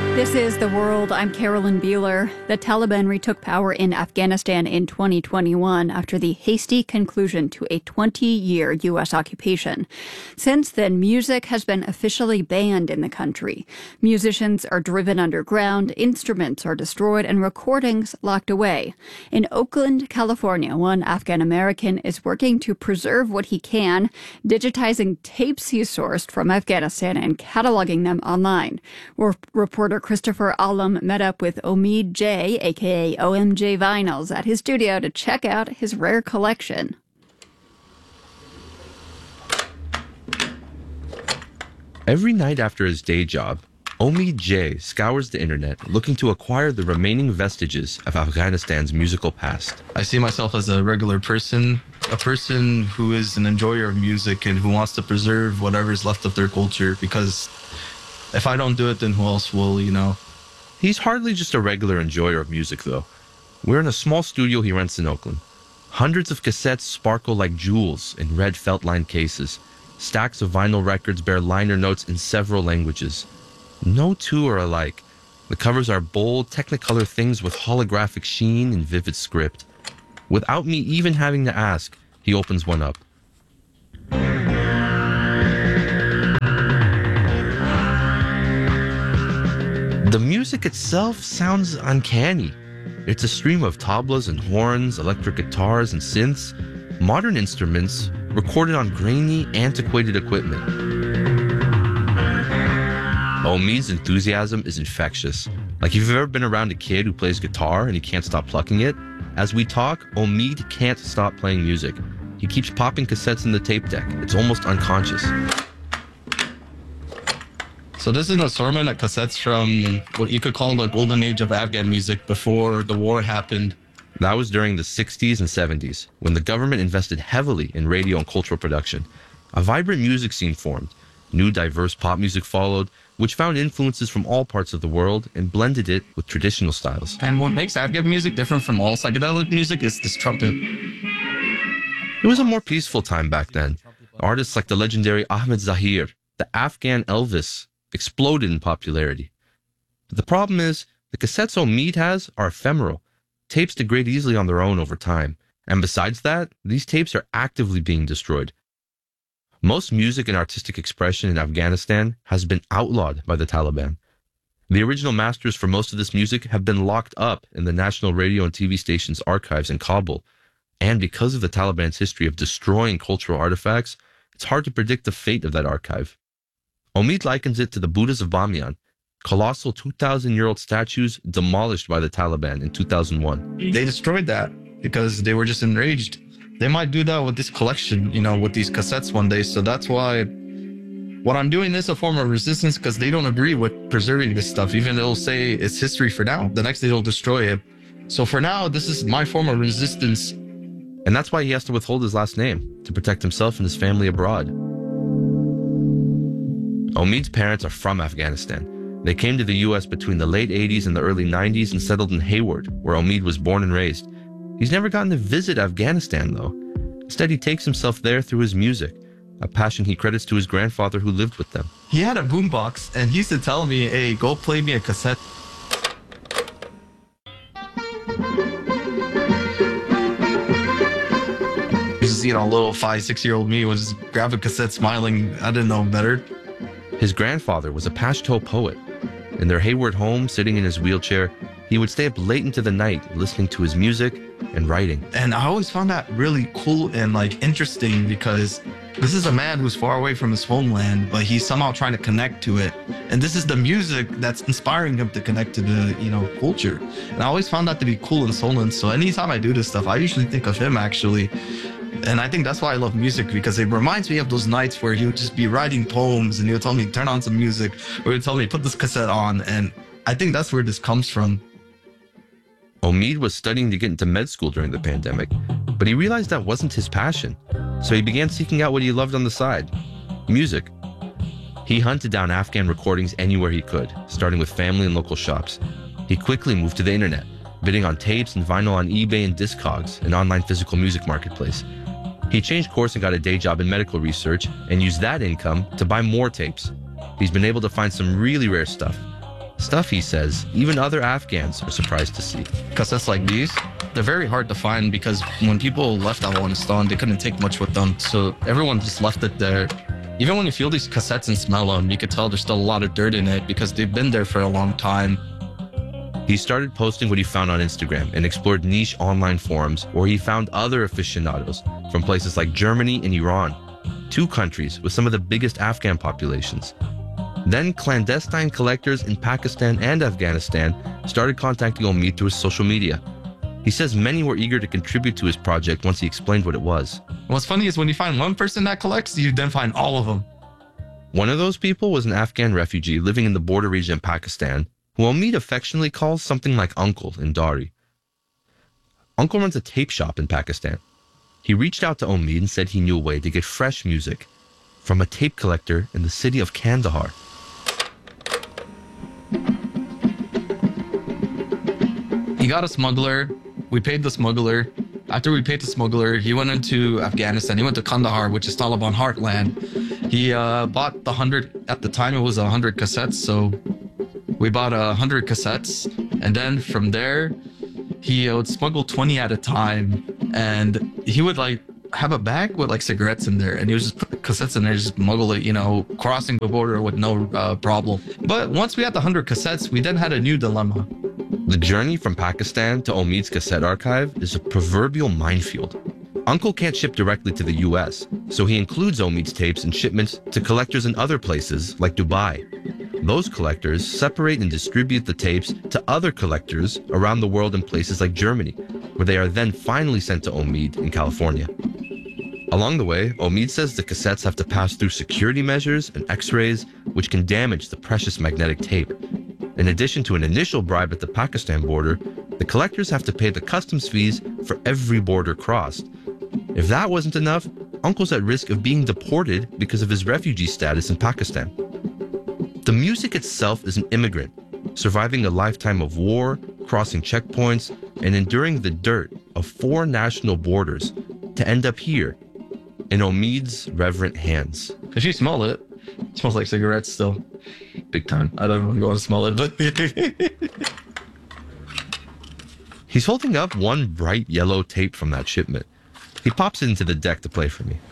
This is The World. I'm Carolyn Beeler. The Taliban retook power in Afghanistan in 2021 after the hasty conclusion to a 20-year U.S. occupation. Since then, music has been officially banned in the country. Musicians are driven underground, instruments are destroyed, and recordings locked away. In Oakland, California, one Afghan American is working to preserve what he can, digitizing tapes he sourced from Afghanistan and cataloging them online. Reporter Christopher Alam met up with Omid J, aka OMJ Vinyls, at his studio to check out his rare collection. Every night after his day job, Omid J scours the internet looking to acquire the remaining vestiges of Afghanistan's musical past. I see myself as a regular person, a person who is an enjoyer of music and who wants to preserve whatever is left of their culture, because if I don't do it, then who else will, He's hardly just a regular enjoyer of music, though. We're in a small studio he rents in Oakland. Hundreds of cassettes sparkle like jewels in red felt-lined cases. Stacks of vinyl records bear liner notes in several languages. No two are alike. The covers are bold, technicolor things with holographic sheen and vivid script. Without me even having to ask, he opens one up. The music itself sounds uncanny. It's a stream of tablas and horns, electric guitars and synths, modern instruments recorded on grainy, antiquated equipment. Omid's enthusiasm is infectious. Like if you've ever been around a kid who plays guitar and he can't stop plucking it, as we talk, Omid can't stop playing music. He keeps popping cassettes in the tape deck. It's almost unconscious. So this is an assortment of cassettes from what you could call the golden age of Afghan music before the war happened. That was during the 60s and 70s, when the government invested heavily in radio and cultural production. A vibrant music scene formed. New diverse pop music followed, which found influences from all parts of the world and blended it with traditional styles. And what makes Afghan music different from all psychedelic music is this trumpet. It was a more peaceful time back then. Artists like the legendary Ahmed Zahir, the Afghan Elvis, exploded in popularity. But the problem is, the cassettes Omid has are ephemeral. Tapes degrade easily on their own over time. And besides that, these tapes are actively being destroyed. Most music and artistic expression in Afghanistan has been outlawed by the Taliban. The original masters for most of this music have been locked up in the national radio and TV station's archives in Kabul. And because of the Taliban's history of destroying cultural artifacts, it's hard to predict the fate of that archive. Omid likens it to the Buddhas of Bamiyan, colossal 2,000-year-old statues demolished by the Taliban in 2001. They destroyed that because they were just enraged. They might do that with this collection, with these cassettes one day. So that's why what I'm doing is a form of resistance, because they don't agree with preserving this stuff. Even they'll say it's history for now. The next day they'll destroy it. So for now, this is my form of resistance. And that's why he has to withhold his last name, to protect himself and his family abroad. Omid's parents are from Afghanistan. They came to the U.S. between the late 80s and the early 90s and settled in Hayward, where Omid was born and raised. He's never gotten to visit Afghanistan, though. Instead, he takes himself there through his music, a passion he credits to his grandfather who lived with them. He had a boombox, and he used to tell me, hey, go play me a cassette. Little 5-6-year-old me was just grab a cassette smiling. I didn't know better. His grandfather was a Pashto poet. In their Hayward home, sitting in his wheelchair, he would stay up late into the night listening to his music and writing. And I always found that really cool and interesting, because this is a man who's far away from his homeland, but he's somehow trying to connect to it. And this is the music that's inspiring him to connect to the, culture. And I always found that to be cool and stolen. So anytime I do this stuff, I usually think of him, actually. And I think that's why I love music, because it reminds me of those nights where he would just be writing poems and he would tell me, turn on some music, or he would tell me, put this cassette on. And I think that's where this comes from. Omid was studying to get into med school during the pandemic, but he realized that wasn't his passion. So he began seeking out what he loved on the side, music. He hunted down Afghan recordings anywhere he could, starting with family and local shops. He quickly moved to the internet, bidding on tapes and vinyl on eBay and Discogs, an online physical music marketplace. He changed course and got a day job in medical research and used that income to buy more tapes. He's been able to find some really rare stuff. Stuff, he says, even other Afghans are surprised to see. Cassettes like these, they're very hard to find because when people left Afghanistan, they couldn't take much with them. So everyone just left it there. Even when you feel these cassettes and smell them, you could tell there's still a lot of dirt in it because they've been there for a long time. He started posting what he found on Instagram and explored niche online forums where he found other aficionados from places like Germany and Iran, two countries with some of the biggest Afghan populations. Then clandestine collectors in Pakistan and Afghanistan started contacting Omid through his social media. He says many were eager to contribute to his project once he explained what it was. What's funny is when you find one person that collects, you then find all of them. One of those people was an Afghan refugee living in the border region of Pakistan, who Omid affectionately calls something like Uncle in Dari. Uncle runs a tape shop in Pakistan. He reached out to Omid and said he knew a way to get fresh music from a tape collector in the city of Kandahar. He got a smuggler. We paid the smuggler. After we paid the smuggler, he went into Afghanistan. He went to Kandahar, which is Taliban heartland. He bought the 100, at the time it was 100 cassettes, so we bought 100 cassettes. And then from there, he would smuggle 20 at a time. And he would like have a bag with like cigarettes in there. And he would just put the cassettes in there, just smuggle it, you know, crossing the border with no problem. But once we had the 100 cassettes, we then had a new dilemma. The journey from Pakistan to Omid's cassette archive is a proverbial minefield. Uncle can't ship directly to the US, so he includes Omid's tapes in shipments to collectors in other places like Dubai. Those collectors separate and distribute the tapes to other collectors around the world in places like Germany, where they are then finally sent to Omid in California. Along the way, Omid says the cassettes have to pass through security measures and x-rays, which can damage the precious magnetic tape. In addition to an initial bribe at the Pakistan border, the collectors have to pay the customs fees for every border crossed. If that wasn't enough, Uncle's at risk of being deported because of his refugee status in Pakistan. The music itself is an immigrant, surviving a lifetime of war, crossing checkpoints, and enduring the dirt of 4 national borders to end up here, in Omid's reverent hands. If you smell it, it smells like cigarettes still. Big time. I don't even want to smell it, but... He's holding up one bright yellow tape from that shipment. He pops it into the deck to play for me.